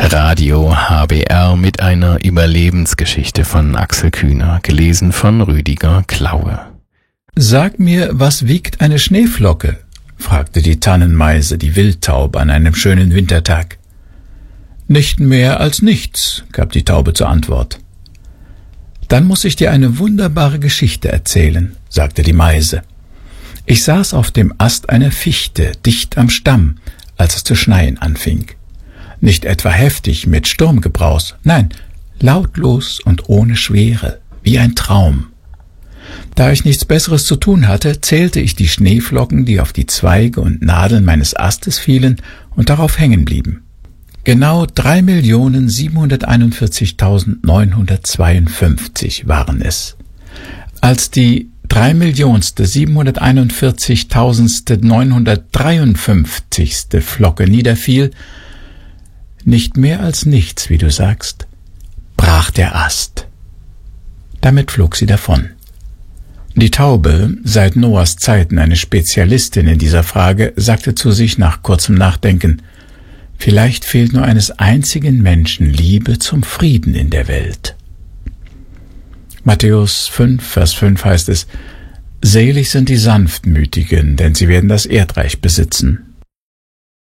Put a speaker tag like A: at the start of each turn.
A: Radio HBR mit einer Überlebensgeschichte von Axel Kühner, gelesen von Rüdiger Klaue.
B: »Sag mir, was wiegt eine Schneeflocke?« fragte die Tannenmeise die Wildtaube an einem schönen Wintertag. »Nicht mehr als nichts«, gab die Taube zur Antwort. »Dann muss ich dir eine wunderbare Geschichte erzählen«, sagte die Meise. »Ich saß auf dem Ast einer Fichte, dicht am Stamm, als es zu schneien anfing. Nicht etwa heftig mit Sturmgebraus, nein, lautlos und ohne Schwere, wie ein Traum. Da ich nichts Besseres zu tun hatte, zählte ich die Schneeflocken, die auf die Zweige und Nadeln meines Astes fielen und darauf hängen blieben. Genau 3.741.952 waren es. Als die 3.741.953. Flocke niederfiel, nicht mehr als nichts, wie du sagst, brach der Ast. Damit flog sie davon. Die Taube, seit Noahs Zeiten eine Spezialistin in dieser Frage, sagte zu sich nach kurzem Nachdenken: Vielleicht fehlt nur eines einzigen Menschen Liebe zum Frieden in der Welt. Matthäus 5, Vers 5 heißt es: Selig sind die Sanftmütigen, denn sie werden das Erdreich besitzen.